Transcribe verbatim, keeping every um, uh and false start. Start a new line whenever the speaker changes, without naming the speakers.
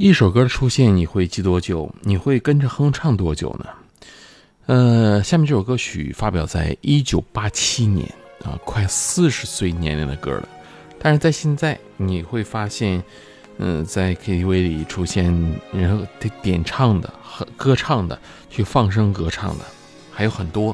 一首歌的出现你会记多久？你会跟着哼唱多久呢？呃，下面这首歌曲发表在一九八七年啊，快四十岁年龄的歌了。但是在现在你会发现，嗯、呃，在 K T V 里出现然后点唱的、歌唱的、去放声歌唱的还有很多。